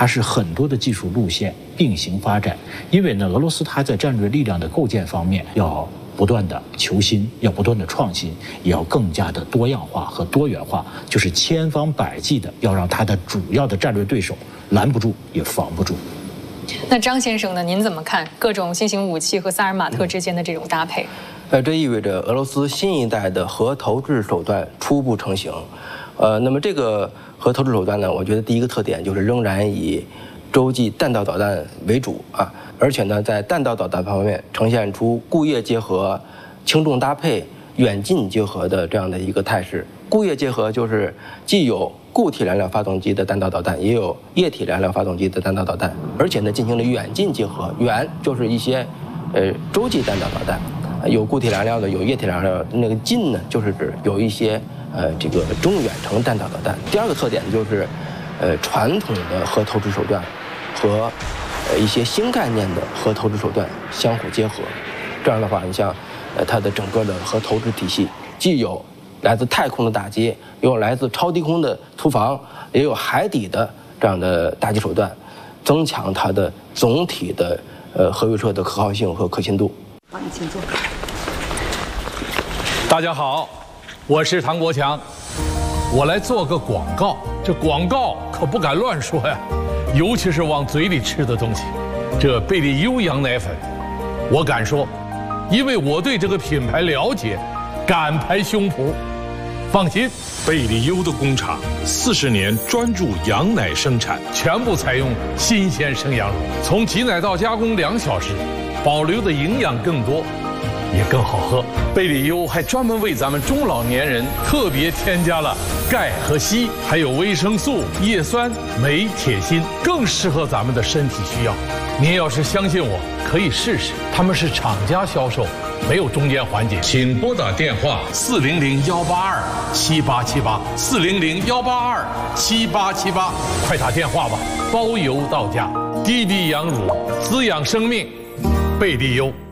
它是很多的技术路线并行发展。因为呢，俄罗斯它在战略力量的构建方面要不断的求新，要不断的创新，也要更加的多样化和多元化，就是千方百计的要让它的主要的战略对手拦不住也防不住。 那张先生呢？您怎么看各种新型武器和萨尔马特之间的这种搭配？ 这意味着俄罗斯新一代的核投掷手段初步成型。那么这个核投掷手段呢，我觉得第一个特点就是仍然以洲际弹道导弹为主啊，而且呢，在弹道导弹方面呈现出固液结合、轻重搭配、远近结合的这样的一个态势。固液结合就是既有固体燃料发动机的弹道导弹，也有液体燃料发动机的弹道导弹，而且呢进行了远近结合。远就是一些洲际弹道导弹，有固体燃料的，有液体燃料的。那个近呢，就是指有一些这个中远程弹道导弹。第二个特点就是传统的核投掷手段和一些新概念的核投掷手段相互结合。这样的话，你像它的整个的核投掷体系，既有来自太空的打击，也有来自超低空的突防，也有海底的这样的打击手段，增强它的总体的核威慑的可靠性和可信度。 好，你请坐。 大家好，我是唐国强，我来做个广告。这广告可不敢乱说呀，尤其是往嘴里吃的东西。这贝利优羊奶粉，我敢说，因为我对这个品牌了解，敢拍胸脯。放心， 贝利优的工厂40年专注羊奶生产， 全部采用新鲜生羊乳，从挤奶到加工2小时，保留的营养更多，也更好喝。贝利优还专门为咱们中老年人特别添加了钙和硒，还有维生素、叶酸、镁、铁、锌，更适合咱们的身体需要。您要是相信我，可以试试，他们是厂家销售，没有中间环节。请拨打电话400-182-7878，400-182-7878，快打电话吧，包邮到家。滴滴羊乳滋养生命，贝利优。